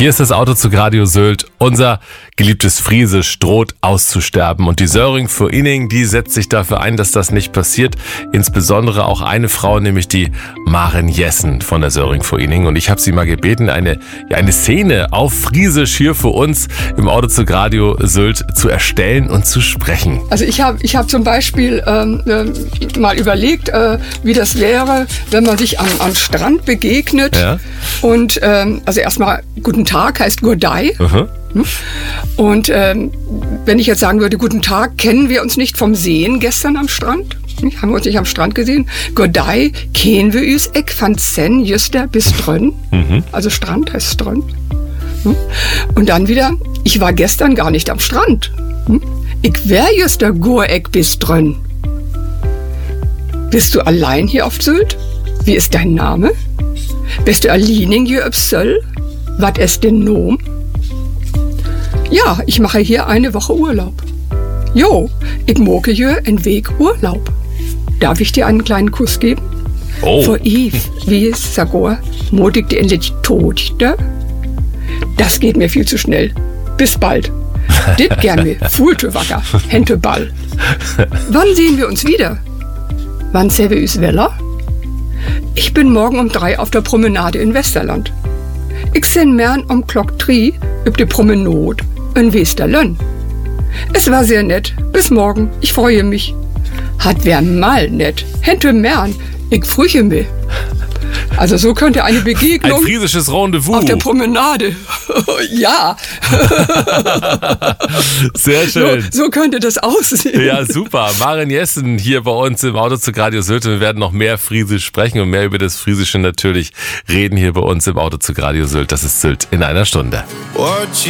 Hier ist das Auto zu Radio Sylt. Unser geliebtes Friesisch droht auszusterben. Und die Söring vor Inning, die setzt sich dafür ein, dass das nicht passiert. Insbesondere auch eine Frau, nämlich die Maren Jessen von der Söring vor Inning. Und ich habe sie mal gebeten, eine Szene auf Friesisch hier für uns im Auto zu Radio Sylt zu erstellen und zu sprechen. Also ich hab zum Beispiel mal überlegt, wie das wäre, wenn man sich am Strand begegnet. Ja. Und also erstmal Guten Tag heißt Gurdei. Und wenn ich jetzt sagen würde, Guten Tag, kennen wir uns nicht vom Sehen gestern am Strand? Haben wir uns nicht am Strand gesehen? Gurdei, kennen wir uns ek van sen jüster bis drön. Also Strand heißt Strön. Und dann wieder, ich war gestern gar nicht am Strand. Ich wär jüster gur ek bis drön. Bist du allein hier auf Sylt? Wie ist dein Name? Bist du alleining hier auf Sylt? Was ist denn Nom? Ja, ich mache hier eine Woche Urlaub. Jo, ich moke hier einen Weg Urlaub. Darf ich dir einen kleinen Kuss geben? Oh. Vor Eve, wie es Sagor, modig dir endlich tot, da? Das geht mir viel zu schnell. Bis bald. Dit gern mir, Fuhlte wacker, Hente Ball. Wann sehen wir uns wieder? Wann sehen wir uns Weller? Ich bin morgen um 3 auf der Promenade in Westerland. Ich sehn mern um Klock 3 üb de Promenade in Westerlönn. Es war sehr nett. Bis morgen. Ich freue mich. Hat wer mal nett. Hente mern. Ich früche mich. Also so könnte eine Begegnung... Ein friesisches Rendezvous. Auf der Promenade. Ja. Sehr schön. So könnte das aussehen. Ja, super. Maren Jessen hier bei uns im Auto zu Radio Sylt. Wir werden noch mehr Friesisch sprechen und mehr über das Friesische natürlich reden hier bei uns im Auto zu Radio Sylt. Das ist Sylt in einer Stunde.